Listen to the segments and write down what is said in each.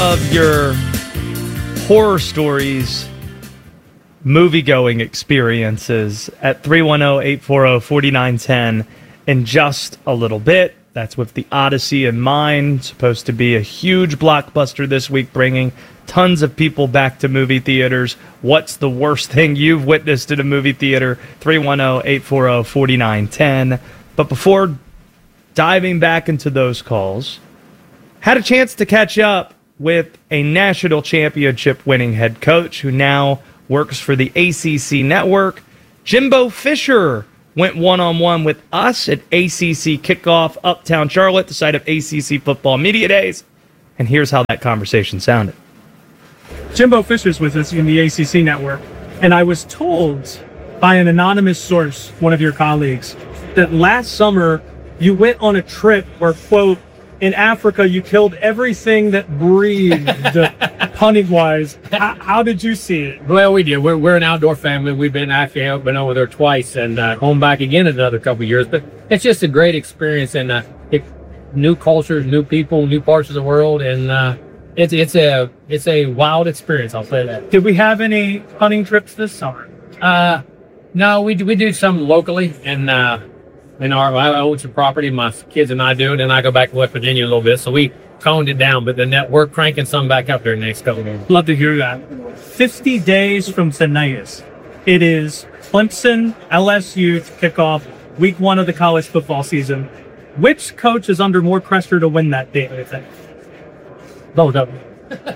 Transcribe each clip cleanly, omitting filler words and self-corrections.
of your horror stories, movie-going experiences at 310-840-4910 in just a little bit. That's with the Odyssey in mind. Supposed to be a huge blockbuster this week, bringing tons of people back to movie theaters. What's the worst thing you've witnessed at a movie theater? 310-840-4910. But before diving back into those calls, had a chance to catch up with a national championship winning head coach who now works for the ACC network. Jimbo Fisher went one-on-one with us at ACC Kickoff, Uptown Charlotte, the site of ACC Football Media Days. And here's how that conversation sounded. Jimbo Fisher's with us in the ACC network, and I was told by an anonymous source, one of your colleagues, that last summer you went on a trip where, quote, in Africa you killed everything that breathed, hunting-wise. How did you see it? Well, we did. We're an outdoor family. We've been over there twice and home back again in another couple of years. But it's just a great experience, and new cultures, new people, new parts of the world, and it's a wild experience. I'll say that. Did we have any hunting trips this summer? No, we do some locally, and I own some property. My kids and I do it, and I go back to West Virginia a little bit. So we toned it down, but then we're cranking some back up there in the next couple of years. Love to hear that. 50 days from tonight, it is Clemson, LSU to kick off week 1 of the college football season. Which coach is under more pressure to win that day, do you think? Both of them.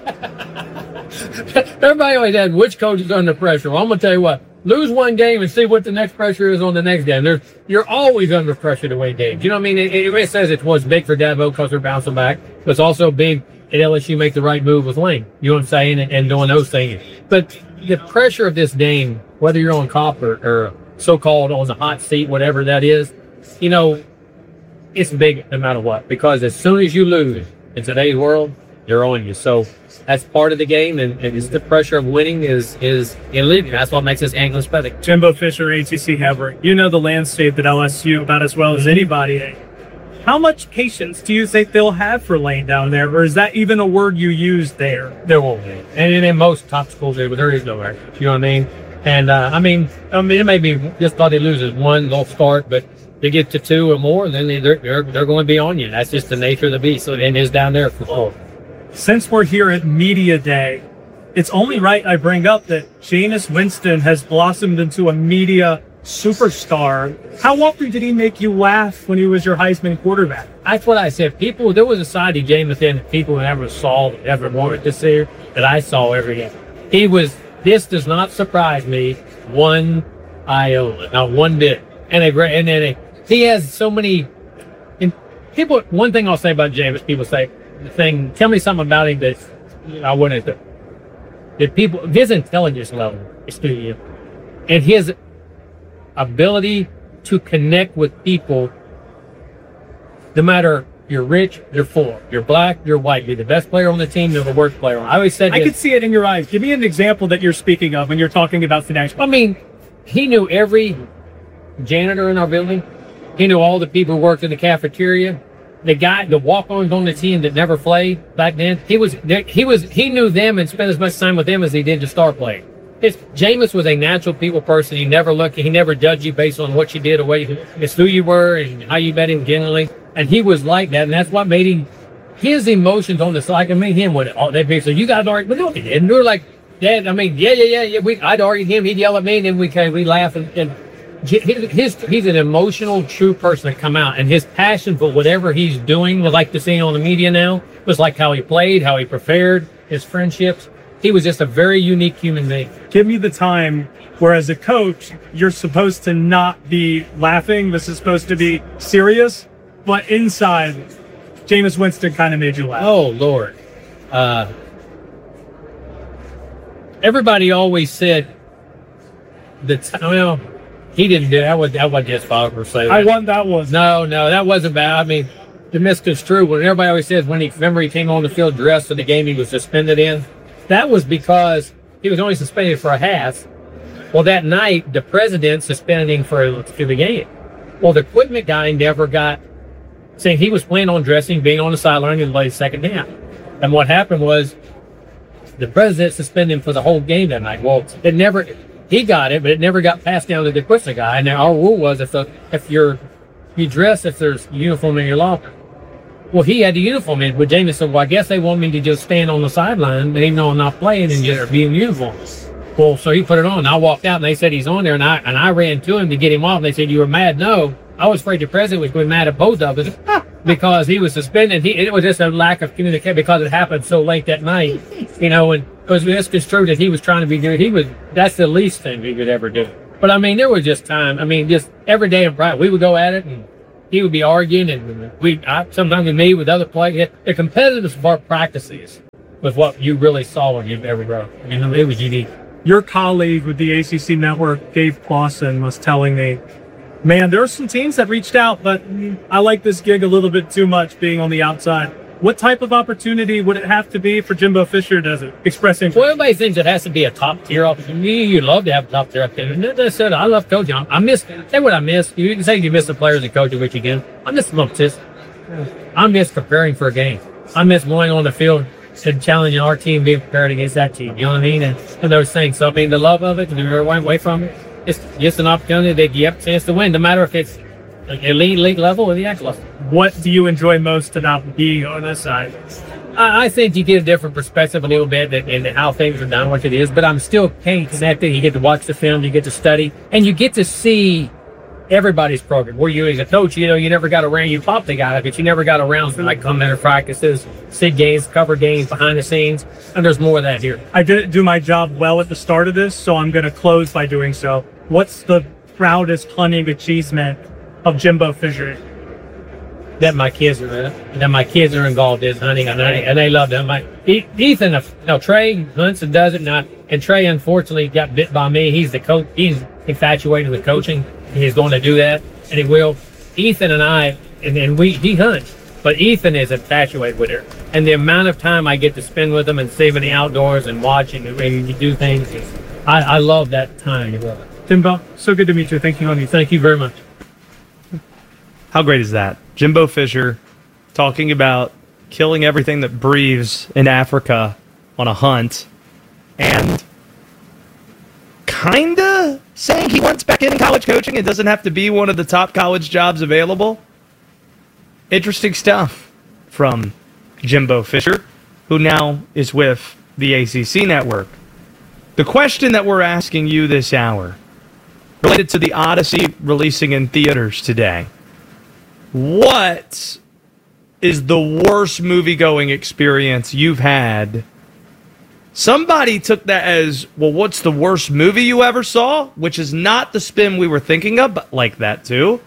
Everybody always asks which coach is under pressure. Well, I'm going to tell you what. Lose one game and see what the next pressure is on the next game. You're always under pressure to win games. You know what I mean? It says it was big for Dabo because they're bouncing back, but it's also big at LSU make the right move with Lane. You know what I'm saying? And doing those things. But the pressure of this game, whether you're on top or so-called on the hot seat, whatever that is, you know, it's big no matter what. Because as soon as you lose in today's world, they're on you. So that's part of the game, and it's the pressure of winning is eluding. That's what makes this angling special. Jimbo Fisher, ACC network. You know the landscape at LSU about as well as anybody. How much patience do you think they'll have for Lane down there, or is that even a word you use there? There won't be, and in most top schools, there is no there. You know what I mean? And I mean, it may be just thought they loses one, they'll start, but they get to 2 or more, and then they're going to be on you. That's just the nature of the beast. So it is down there for sure. Since we're here at Media Day, it's only right I bring up that Jameis Winston has blossomed into a media superstar. How often did he make you laugh when he was your Heisman quarterback? That's what I said. There was a side of Jameis that people never saw, ever wanted to see, that I saw every game. This does not surprise me one iota, not one bit. He has so many. One thing I'll say about Jameis, people say, tell me something about him that I wouldn't. His intelligence level is through you, and his ability to connect with people, no matter you're rich, you're poor, you're black, you're white, you're the best player on the team, you're the worst player. I always said I could see it in your eyes. Give me an example that you're speaking of when you're talking about the national. I mean, he knew every janitor in our building. He knew all the people who worked in the cafeteria. The walk-ons on the team that never played back then, he knew them and spent as much time with them as he did the star players. Jameis was a natural people person. He never judged you based on what you did or it's who you were and how you met him generally. And he was like that, and that's what made him. His emotions on the side, I made him with it. All that big. So you guys argue, but no, he didn't. We were like, Dad. I mean, yeah. I'd argue him. He'd yell at me, and then we laugh and. He's an emotional, true person that come out, and his passion for whatever he's doing, we like to see on the media now, was like how he played, how he prepared, his friendships. He was just a very unique human being. Give me the time where, as a coach, you're supposed to not be laughing. This is supposed to be serious, but inside, Jameis Winston kind of made you laugh. Oh, Lord. Everybody always said that, he didn't do that. That wasn't his fault per se. I won that one. No, that wasn't bad. I mean, the misconstrued. When everybody always says remember he came on the field dressed for the game he was suspended in, that was because he was only suspended for a half. Well, that night the president suspended him for the game. Well, the equipment guy never got saying he was planning on dressing, being on the sideline and lay second down. And what happened was the president suspended him for the whole game that night. Well, he got it, but it never got passed down to the equipment guy. And our rule was if you dress if there's uniform in your locker. Well, he had the uniform in, but Jamie said, well, I guess they want me to just stand on the sideline, even though I'm not playing, and just be in uniform. Well, so he put it on. I walked out, and they said he's on there, and I ran to him to get him off. They said, you were mad? No. I was afraid the president was going to be mad at both of us because he was suspended. It was just a lack of communication because it happened so late that night, and it was misconstrued that he was trying to be good. That's the least thing he could ever do. But, I mean, there was just time. I mean, just every day in practice, we would go at it, and he would be arguing, and sometimes with me, with other players. The competitiveness of our practices was what you really saw when you ever wrote. I mean, it was unique. Your colleague with the ACC network, Dave Clawson, was telling me, man, there are some teams that reached out, but I like this gig a little bit too much being on the outside. What type of opportunity would it have to be for Jimbo Fisher to express interest? Well, everybody thinks it has to be a top-tier opportunity. You'd love to have a top-tier opportunity. I love coaching. Say what I miss. You can say you miss the players and coaching, which again, I miss them this. I miss preparing for a game. I miss going on the field and challenging our team, being prepared against that team. You know what I mean? And those things. So, I mean, the love of it, and we're away from it, it's just an opportunity that you have a chance to win, no matter if it's elite league level or the X level. What do you enjoy most about being on this side? I think you get a different perspective a little bit and how things are done, what it is, but I'm still connected. You get to watch the film, you get to study, and you get to see everybody's program. Where you as a coach, you never got around, you popped the guy, but you never got around to like come into practices, see games, cover games behind the scenes, and there's more of that here. I didn't do my job well at the start of this, so I'm going to close by doing so. What's the proudest hunting achievement of Jimbo Fisher? That my kids are involved in hunting, and they love them. Ethan, Trey hunts and does it, and Trey unfortunately got bit by me. He's the coach. He's infatuated with coaching. He's going to do that, and he will. Ethan and I, he hunts, but Ethan is infatuated with her, and the amount of time I get to spend with him and saving the outdoors and watching and you do things, I love that time. Jimbo, so good to meet you. Thank you, Thank you very much. How great is that? Jimbo Fisher talking about killing everything that breathes in Africa on a hunt and kinda saying he wants back in college coaching. It doesn't have to be one of the top college jobs available. Interesting stuff from Jimbo Fisher, who now is with the ACC network. The question that we're asking you this hour, related to the Odyssey releasing in theaters today, what is the worst movie-going experience you've had? Somebody took that as, well, what's the worst movie you ever saw? Which is not the spin we were thinking of, but like that too.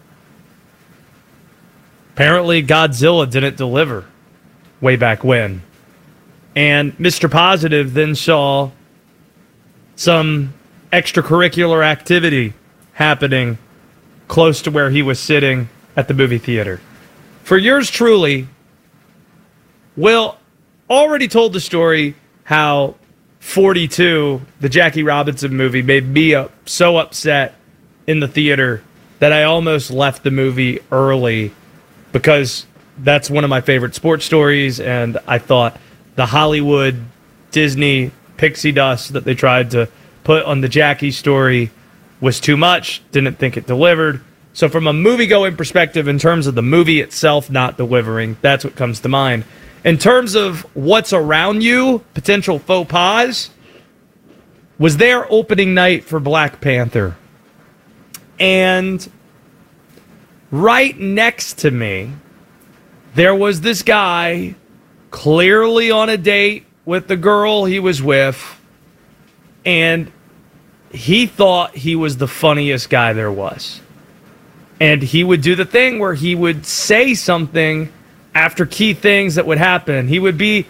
Apparently, Godzilla didn't deliver way back when. And Mr. Positive then saw some extracurricular activity happening close to where he was sitting at the movie theater. For yours truly, Will already told the story how 42, the Jackie Robinson movie, made me so upset in the theater that I almost left the movie early because that's one of my favorite sports stories, and I thought the Hollywood Disney pixie dust that they tried to put on the Jackie story was too much, didn't think it delivered. So from a movie-going perspective, in terms of the movie itself not delivering, that's what comes to mind. In terms of what's around you, potential faux pas, was there opening night for Black Panther. And right next to me, there was this guy clearly on a date with the girl he was with, and he thought he was the funniest guy there was. And he would do the thing where he would say something after key things that would happen. He would be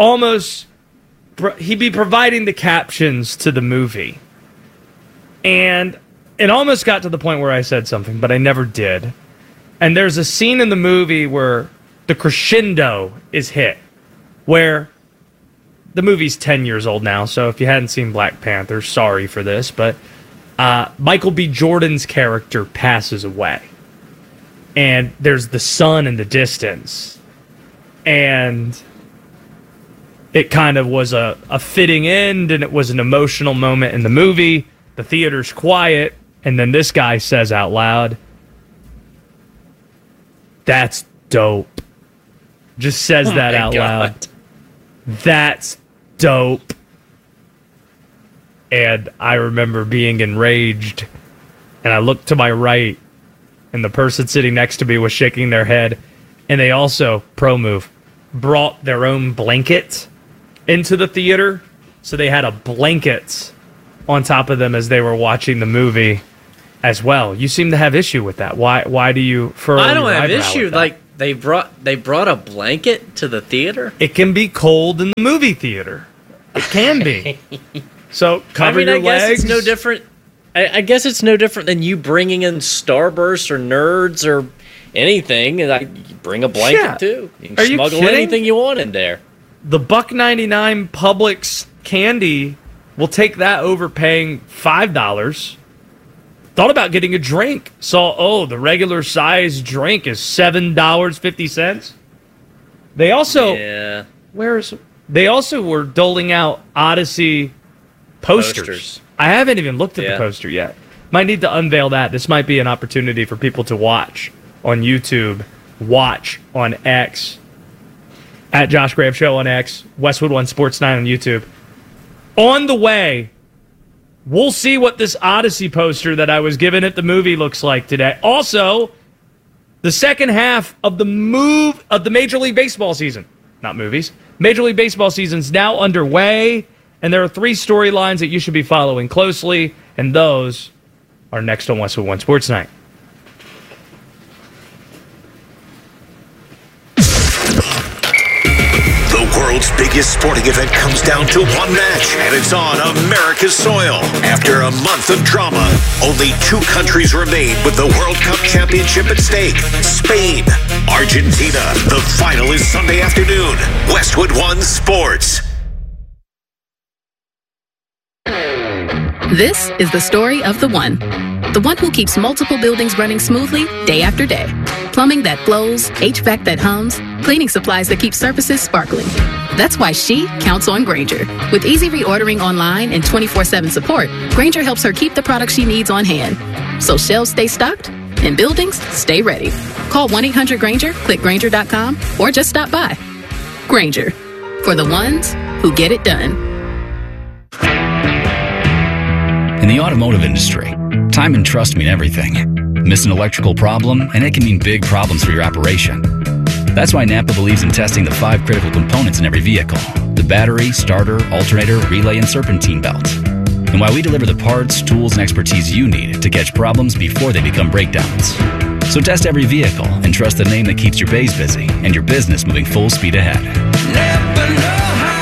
he'd be providing the captions to the movie. And it almost got to the point where I said something, but I never did. And there's a scene in the movie where the crescendo is hit, where the movie's 10 years old now, so if you hadn't seen Black Panther, sorry for this, but Michael B. Jordan's character passes away. And there's the sun in the distance. And it kind of was a fitting end, and it was an emotional moment in the movie. The theater's quiet, and then this guy says out loud, "That's dope." Just says that out loud. That's dope. And I remember being enraged, and I looked to my right, and the person sitting next to me was shaking their head, and they also, pro move, brought their own blankets into the theater, so they had a blanket on top of them as they were watching the movie as well. You seem to have issue with that. Why do you furrow your eyebrow? I don't have issue. Like they brought a blanket to the theater. It can be cold in the movie theater. It can be. So cover your legs. I guess it's no different. I guess it's no different than you bringing in Starburst or Nerds or anything. And you bring a blanket too. You can smuggle anything you want in there. The $1.99 Publix candy, will take that over paying $5. Thought about getting a drink. Saw, the regular size drink is $7.50. They also, they also were doling out Odyssey posters. I haven't even looked at the poster yet. Might need to unveil that. This might be an opportunity for people to watch on YouTube, watch on X, at Josh Graham Show on X, Westwood One Sports 9 on YouTube. On the way, we'll see what this Odyssey poster that I was given at the movie looks like today. Also, the second half of the Major League Baseball season. Not movies. Major League Baseball season's now underway, and there are 3 storylines that you should be following closely, and those are next on Westwood One Sports Night. The world's biggest sporting event comes down to one match, and it's on America's soil. After a month of drama, only 2 countries remain with the World Cup championship at stake. Spain, Argentina. The final is Sunday afternoon. Westwood One Sports. This is the story of the one who keeps multiple buildings running smoothly day after day. Plumbing that flows, HVAC that hums, cleaning supplies that keep surfaces sparkling. That's why she counts on Grainger. With easy reordering online and 24/7 support, Grainger helps her keep the products she needs on hand. So shelves stay stocked and buildings stay ready. Call 1-800-GRAINGER, click Grainger.com, or just stop by. Grainger, for the ones who get it done. In the automotive industry, time and trust mean everything. Miss an electrical problem, and it can mean big problems for your operation. That's why Napa believes in testing the 5 critical components in every vehicle: the battery, starter, alternator, relay, and serpentine belt. And why we deliver the parts, tools, and expertise you need to catch problems before they become breakdowns. So test every vehicle and trust the name that keeps your bays busy and your business moving full speed ahead. Napa know-how.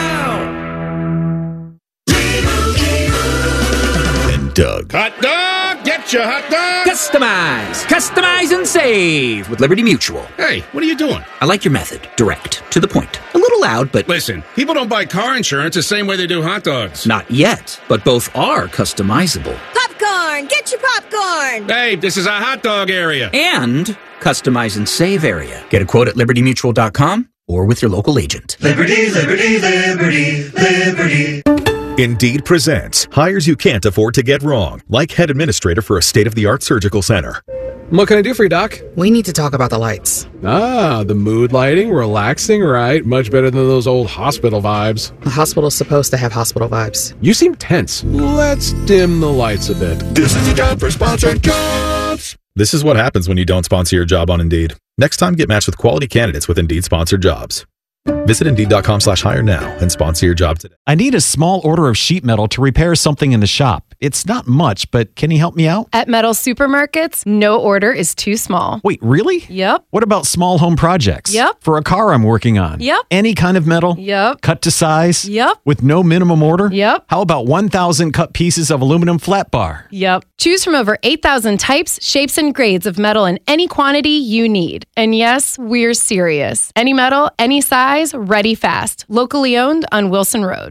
Doug. Hot dog! Get your hot dog! Customize and save with Liberty Mutual. Hey, what are you doing? I like your method. Direct, to the point. A little loud, but... Listen, people don't buy car insurance the same way they do hot dogs. Not yet, but both are customizable. Popcorn! Get your popcorn! Hey, this is a hot dog area. And customize and save area. Get a quote at libertymutual.com or with your local agent. Liberty, liberty, liberty, liberty. Indeed presents hires you can't afford to get wrong, like head administrator for a state-of-the-art surgical center. What can I do for you, Doc? We need to talk about the lights. Ah, the mood lighting, relaxing, right? Much better than those old hospital vibes. The hospital's supposed to have hospital vibes. You seem tense. Let's dim the lights a bit. This is the job for sponsored jobs. This is what happens when you don't sponsor your job on Indeed. Next time, get matched with quality candidates with Indeed sponsored jobs. Visit Indeed.com/hire now and sponsor your job today. I need a small order of sheet metal to repair something in the shop. It's not much, but can you help me out? At Metal Supermarkets, no order is too small. Wait, really? Yep. What about small home projects? Yep. For a car I'm working on? Yep. Any kind of metal? Yep. Cut to size? Yep. With no minimum order? Yep. How about 1,000 cut pieces of aluminum flat bar? Yep. Choose from over 8,000 types, shapes, and grades of metal in any quantity you need. And yes, we're serious. Any metal, any size, ready fast. Locally owned on Wilson Road.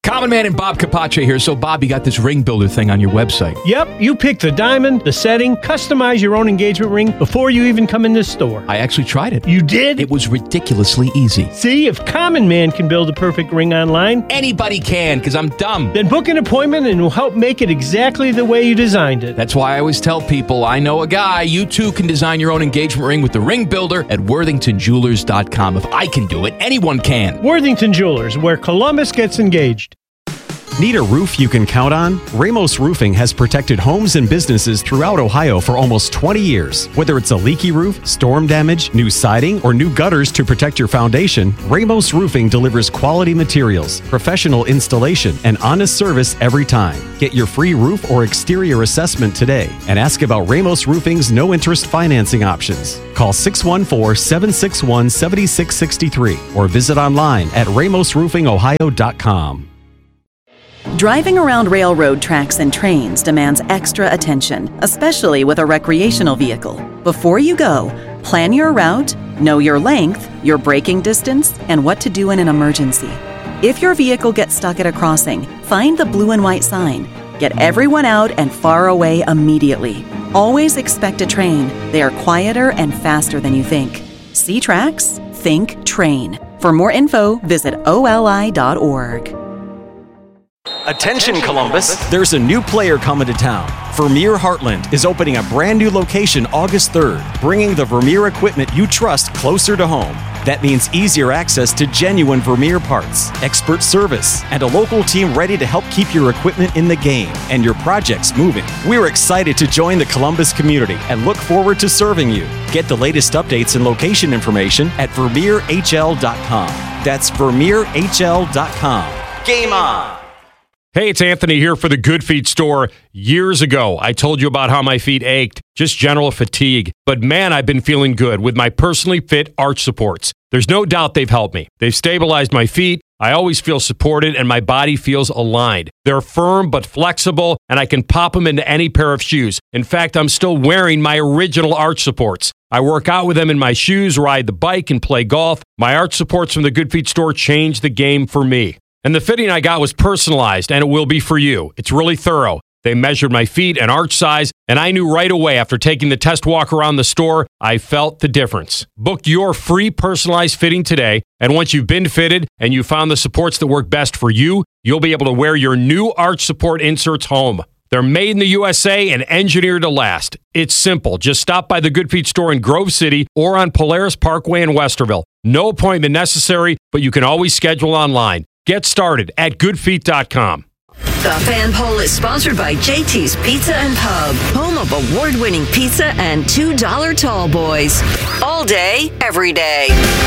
Common Man and Bob Capace here. So, Bob, you got this ring builder thing on your website. Yep, you pick the diamond, the setting, customize your own engagement ring before you even come in this store. I actually tried it. You did? It was ridiculously easy. See, if Common Man can build a perfect ring online, anybody can, because I'm dumb. Then book an appointment and we'll help make it exactly the way you designed it. That's why I always tell people, I know a guy. You too can design your own engagement ring with the Ring Builder at WorthingtonJewelers.com. If I can do it, anyone can. Worthington Jewelers, where Columbus gets engaged. Need a roof you can count on? Ramos Roofing has protected homes and businesses throughout Ohio for almost 20 years. Whether it's a leaky roof, storm damage, new siding, or new gutters to protect your foundation, Ramos Roofing delivers quality materials, professional installation, and honest service every time. Get your free roof or exterior assessment today and ask about Ramos Roofing's no-interest financing options. Call 614-761-7663 or visit online at ramosroofingohio.com. Driving around railroad tracks and trains demands extra attention, especially with a recreational vehicle. Before you go, plan your route, know your length, your braking distance, and what to do in an emergency. If your vehicle gets stuck at a crossing, find the blue and white sign. Get everyone out and far away immediately. Always expect a train. They are quieter and faster than you think. See tracks? Think train. For more info, visit oli.org. Attention Columbus, there's a new player coming to town. Vermeer Heartland is opening a brand new location August 3rd, bringing the Vermeer equipment you trust closer to home. That means easier access to genuine Vermeer parts, expert service, and a local team ready to help keep your equipment in the game and your projects moving. We're excited to join the Columbus community and look forward to serving you. Get the latest updates and location information at VermeerHL.com. That's VermeerHL.com. Game on! Hey, it's Anthony here for the Good Feet store. Years ago, I told you about how my feet ached, just general fatigue. But man, I've been feeling good with my personally fit arch supports. There's no doubt they've helped me. They've stabilized my feet. I always feel supported and my body feels aligned. They're firm but flexible, and I can pop them into any pair of shoes. In fact, I'm still wearing my original arch supports. I work out with them in my shoes, ride the bike, and play golf. My arch supports from the Good Feet store changed the game for me. And the fitting I got was personalized, and it will be for you. It's really thorough. They measured my feet and arch size, and I knew right away after taking the test walk around the store, I felt the difference. Book your free personalized fitting today, and once you've been fitted and you found the supports that work best for you, you'll be able to wear your new arch support inserts home. They're made in the USA and engineered to last. It's simple. Just stop by the Good Feet store in Grove City or on Polaris Parkway in Westerville. No appointment necessary, but you can always schedule online. Get started at goodfeet.com. The Fan Poll is sponsored by JT's Pizza and Pub, home of award-winning pizza and $2 tall boys. All day, every day.